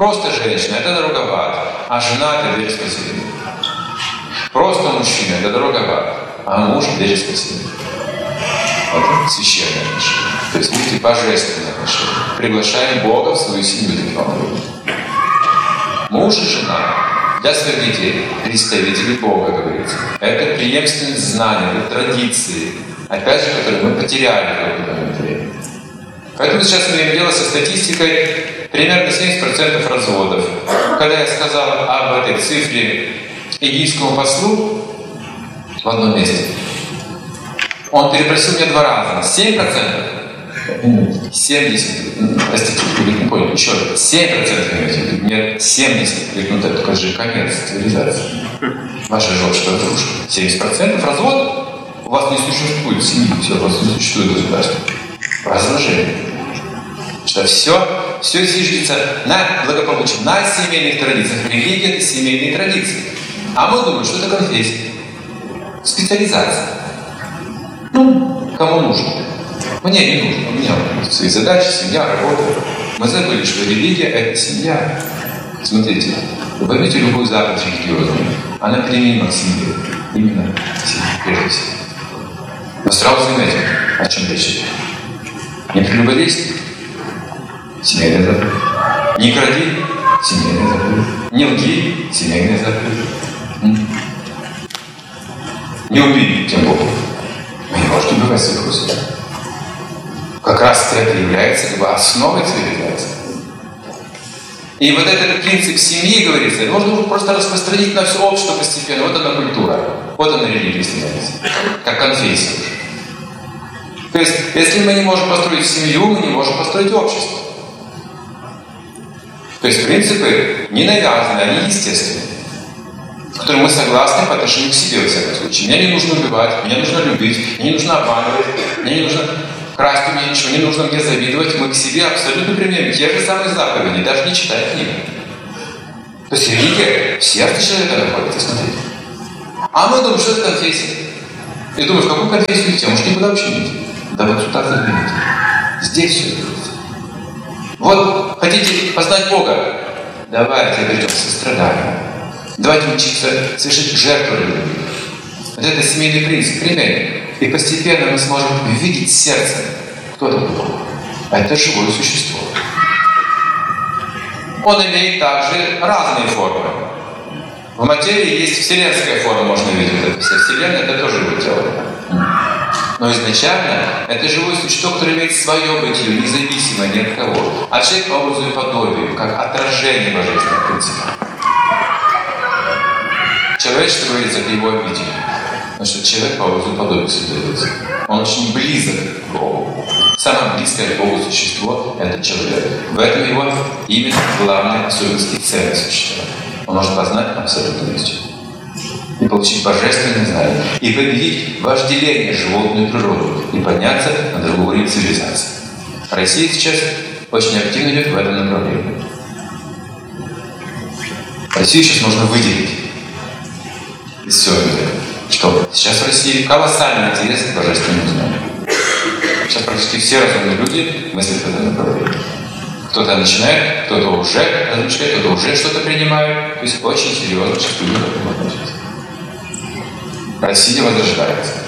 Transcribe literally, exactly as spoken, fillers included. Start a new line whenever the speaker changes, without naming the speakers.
Просто женщина – это дорога в ад, а жена – это дверь спасения. Просто мужчина – это дорога в ад, а муж – дверь спасения. Это священное отношение. То есть, видите, божественное отношение. Приглашаем Бога в свою семью таким образом. Муж и жена для своих детей представители Бога, говорится. Это преемственность знаний, это традиции, опять же, которые мы потеряли в какой-то момент времени. Поэтому сейчас мы имеем дело со статистикой примерно семьдесят процентов разводов. Когда я сказал об этой цифре индийскому послу в одном месте, он перепросил меня два раза. семь процентов. семьдесят. Простите, вы не поняли. Еще раз. семь процентов имеете. Нет, семьдесят. Ну, это же конец цивилизации. Ваша же общая дружба. семьдесят процентов разводов. У вас не существует семьи. Все, у вас не существует государства. Разложение. Что все, все зиждется на благополучии, на семейных традициях. Религия – это семейные традиции. А мы думаем, что это конфессия. Специализация. Ну, кому нужно. Мне не нужно. У меня свои задачи, семья, работа. Мы забыли, что религия – это семья. Смотрите, вы возьмите любую заповедь религиозную. Она применима к семье. Именно к семье, прежде всего. Но сразу заметим, о чем речь идет. Не прелюбодействуй. Семейная заповедь. Не кради. Семейная заповедь. Не лги. Семейная заповедь. Не убей, тем более. Вы не можете убивать своих родственников. Как раз это является как бы основой цивилизации. И вот этот принцип семьи, говорится, можно просто распространить на все общество постепенно. Вот она культура. Вот она религия становится. Как конфессия. То есть, если мы не можем построить семью, мы не можем построить общество. То есть, принципы не навязаны, они естественные, с которыми мы согласны по отношению к себе, во всяком случае. Мне не нужно убивать, мне нужно любить, мне не нужно обманывать, мне не нужно красть у меня ничего, не нужно мне завидовать. Мы к себе абсолютно применяем те же самые заповеди, даже не читая книг. То есть, религия в сердце человека находится, смотрите. А мы думаем, что это конфессия. И думаю, в какую конфессию идти? Может, никуда вообще не идти? Да вот сюда загляните. Здесь все это. Вот, хотите познать Бога? Давайте обретем сострадание. Давайте учиться совершить жертву любви. Вот это семейный принцип, примерно. И постепенно мы сможем увидеть сердце. Кто это Бог? А это живое существо. Он имеет также разные формы. В материи есть вселенская форма, можно видеть. Это вся Вселенная, это тоже его тело. Но изначально это живое существо, которое имеет свое бытие, независимо ни от кого. А человек по образу и подобию, как отражение божественного принципа. Человечество, говорится, это его обитель. Потому что человек по образу и подобию создается. Он очень близок к Богу. Самое близкое к Богу существо – это человек. В этом его именно главная особенность и ценность существа. Он может познать абсолютную истину. И получить божественное знание. И победить вожделение животную природу. И подняться на другой уровень цивилизации. Россия сейчас очень активно идет в этом направлении. Россию сейчас можно выделить из всего мира. Что сейчас в России колоссальный интерес к божественному знанию. Сейчас практически все разумные люди мыслят в этом направлении. Кто-то начинает, кто-то уже размышляет, кто-то уже что-то принимает. То есть очень серьезно сейчас люди к этому относятся. Россия возрождается.